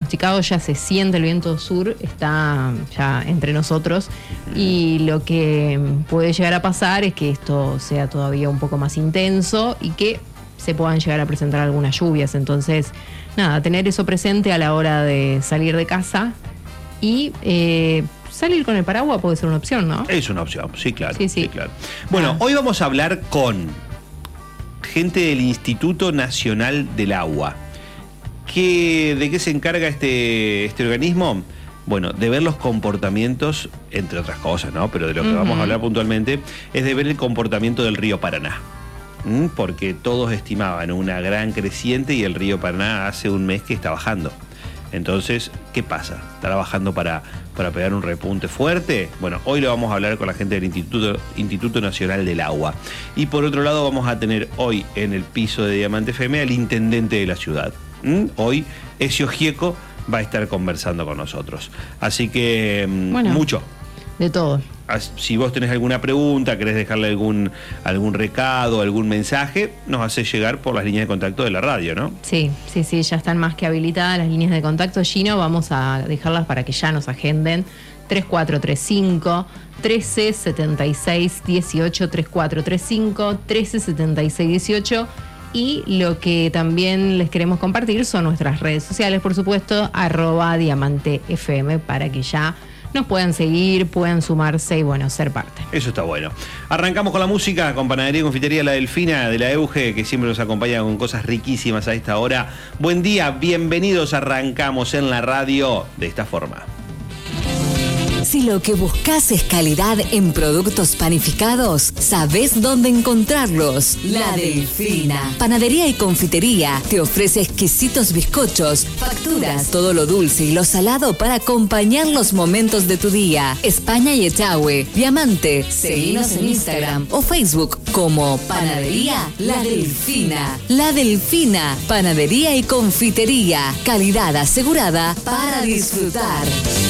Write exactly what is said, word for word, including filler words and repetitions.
pronosticado, ya se siente el viento sur, está ya entre nosotros, y lo que puede llegar a pasar es que esto sea todavía un poco más intenso y que se puedan llegar a presentar algunas lluvias. Entonces, nada, tener eso presente a la hora de salir de casa y eh, salir con el paraguas puede ser una opción, ¿no? Es una opción, sí, claro. Sí, sí. sí claro. Bueno, ah. hoy vamos a hablar con gente del Instituto Nacional del Agua. ¿Qué, ¿De qué se encarga este, este organismo? Bueno, de ver los comportamientos, entre otras cosas, ¿no? Pero de lo que uh-huh. vamos a hablar puntualmente es de ver el comportamiento del río Paraná. ¿Mm? Porque todos estimaban una gran creciente y el río Paraná hace un mes que está bajando. Entonces, ¿qué pasa? ¿Estará bajando para, para pegar un repunte fuerte? Bueno, hoy lo vamos a hablar con la gente del Instituto, Instituto Nacional del Agua. Y por otro lado vamos a tener hoy en el piso de Diamante F M al intendente de la ciudad. ¿Mm? Hoy Ezio Gieco va a estar conversando con nosotros. Así que, bueno, mucho. De todo. Si vos tenés alguna pregunta, querés dejarle algún, algún recado, algún mensaje, nos hacés llegar por las líneas de contacto de la radio, ¿no? Sí, sí, sí, ya están más que habilitadas las líneas de contacto, Gino. Vamos a dejarlas para que ya nos agenden. tres cuatro tres cinco, trece setenta y seis dieciocho, tres cuatro tres cinco, trece setenta y seis dieciocho. Y lo que también les queremos compartir son nuestras redes sociales, por supuesto, arroba Diamante F M, para que ya nos puedan seguir, puedan sumarse y, bueno, ser parte. Eso está bueno. Arrancamos con la música, con Panadería y Confitería La Delfina de la Euge, que siempre nos acompaña con cosas riquísimas a esta hora. Buen día, bienvenidos. Arrancamos en la radio de esta forma. Si lo que buscas es calidad en productos panificados, ¿sabés dónde encontrarlos? La Delfina. Panadería y confitería te ofrece exquisitos bizcochos, facturas, todo lo dulce y lo salado para acompañar los momentos de tu día. España y Echagüe, Diamante. Seguinos en Instagram o Facebook como Panadería La Delfina. La Delfina. Panadería y confitería. Calidad asegurada para disfrutar.